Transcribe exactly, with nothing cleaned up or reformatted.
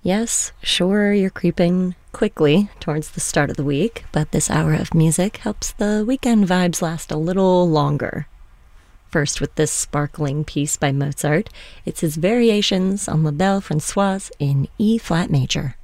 Yes, sure, you're creeping quickly towards the start of the week, but this hour of music helps the weekend vibes last a little longer. First, with this sparkling piece by Mozart, it's his Variations on La Belle Françoise in E-flat major.